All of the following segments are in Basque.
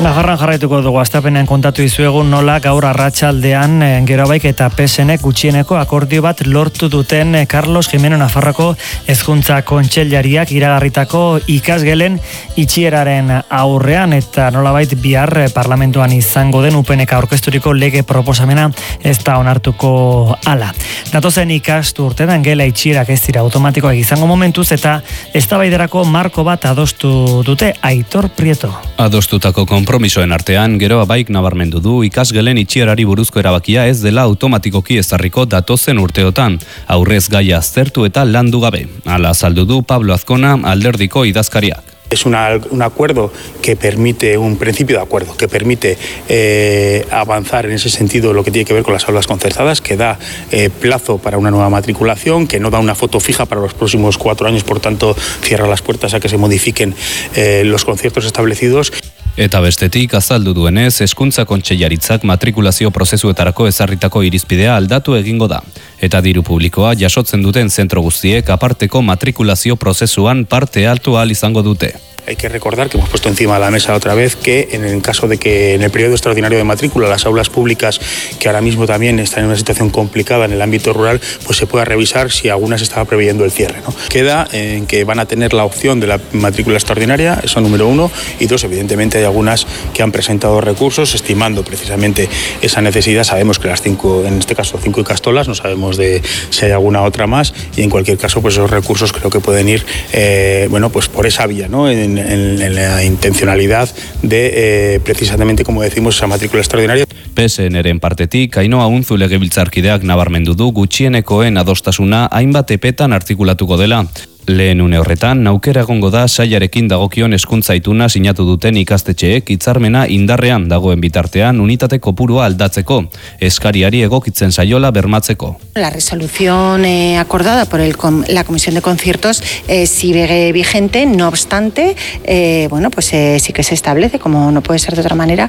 Nafarroan jarraituko dugu, astapenean kontatu dizuegu nola gaur arratsaldean Gerobaik eta PSNek gutxieneko akordio bat lortu duten Carlos Jimeno Nafarroako Hezkuntza Kontseilariak iragarritako ikasgelen itxieraren aurrean, eta nolabait bihar parlamentuan izango den UPNek aurkezturiko lege proposamena ez da onartuko hala. Datozen ikasturtean gela itxierak ez dira automatikoak izango momentuz, eta eztabaidarako marko bat adostu dute. Aitor Prieto. Adostutako konpromisoen artean, Gerobaik nabarmendu du ikasgelen itxierari buruzko erabakia ez dela automatikoki ezarriko datozen urteotan, aurrez gaia aztertu eta landu gabe. Hala azaldu du Pablo Azkona, Alderdiko idazkariak. Es un acuerdo que permite, un principio de acuerdo, que permite avanzar en ese sentido lo que tiene que ver con las aulas concertadas, que da plazo para una nueva matriculación, que no da una foto fija para los próximos 4 años, por tanto cierra las puertas a que se modifiquen los conciertos establecidos. Eta bestetik, azaldu duenez, Hezkuntza Kontseilaritzak matrikulazio prozesuetarako ezarritako irizpidea aldatu egingo da. Eta diru publikoa jasotzen duten zentro guztiek aparteko matrikulazio prozesuan parte hartu ahal izango dute. Hay que recordar que hemos puesto encima de la mesa otra vez que en el caso de que en el periodo extraordinario de matrícula las aulas públicas, que ahora mismo también están en una situación complicada en el ámbito rural, pues se pueda revisar si algunas estaba preveyendo el cierre, ¿no? Queda en que van a tener la opción de la matrícula extraordinaria, eso número 1, y 2, evidentemente hay algunas que han presentado recursos estimando precisamente esa necesidad. Sabemos que las 5, en este caso 5 Icastolas, no sabemos de si hay alguna otra más, y en cualquier caso pues esos recursos creo que pueden ir pues por esa vía, ¿no? En la intencionalidad de precisamente, como decimos, esa matrícula extraordinaria. PSNren partetik, Ainhoa Unzu legebiltzarkideak nabarmendu du gutxienekoen adostasuna hainbat epetan artikulatuko dela. Lehen une horretan, aukera egongo da sailarekin dagokion hezkuntza ituna sinatu duten ikastetxeek hitzarmena indarrean dagoen bitartean unitate kopurua aldatzeko, eskariari egokitzen saiola bermatzeko. La resolución acordada por la Comisión de Conciertos sigue vigente, no obstante, sí que se establece, como no puede ser de otra manera,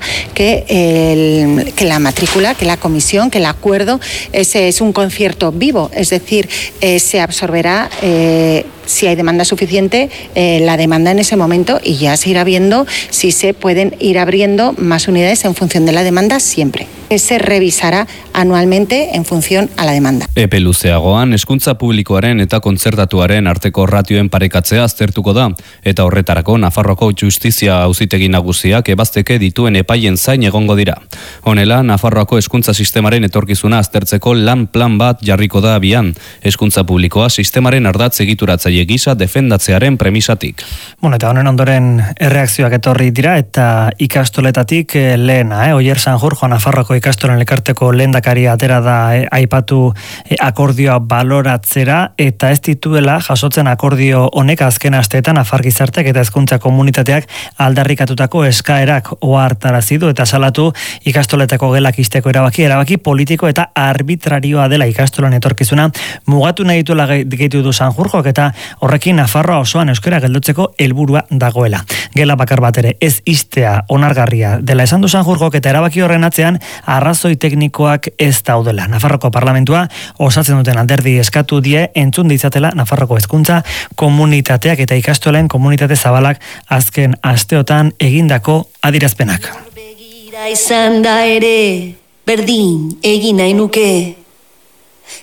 que la matrícula, que la comisión, que el acuerdo es un concierto vivo, es decir, se absorberá si hay demanda suficiente, la demanda en ese momento, y ya se irá viendo si se pueden ir abriendo más unidades en función de la demanda siempre. Se revisará anualmente en función a la demanda. Epe luzeagoan, hezkuntza publikoaren eta kontzertatuaren arteko ratioen parekatzea aztertuko da, eta horretarako Nafarroako Justizia Auzitegi Nagusiak ebazteke dituen epaien zain egongo dira. Honela, Nafarroako hezkuntza sistemaren etorkizuna aztertzeko lan plan bat jarriko da abian, hezkuntza publikoa sistemaren ardatz egituratzaile gisa defendatzearen premisatik. Eta honen ondoren erreakzioak etorri dira, eta ikastoletatik lehena, Oier Sanjurjo, Nafarroako ikastolen elkarteko lehendakaria atera da aipatu akordioa baloratzera, eta ez dituela jasotzen akordio honek azken asteetan Nafar gizarteak eta hezkuntza komunitateak aldarrikatutako eskaerak ohartarazi du, eta salatu ikastoletako gelak ixteko erabaki politiko eta arbitrarioa dela ikastolen etorkizuna mugatu nahi dituela gehitu du Sanjurjok, eta horrekin Nafarroa osoan euskara geldotzeko helburua dagoela. Gela bakar bat ere ez ixtea onargarria dela esan du Sanjurjok, eta erabaki horren atzean arrazoi teknikoak ez daudela. Nafarroko parlamentua osatzen duten alderdi eskatu die entzun ditzatela Nafarroko hezkuntza komunitateak eta ikastolen komunitate zabalak azken asteotan egindako adierazpenak. Begira izan da ere, berdin egin nahi nuke.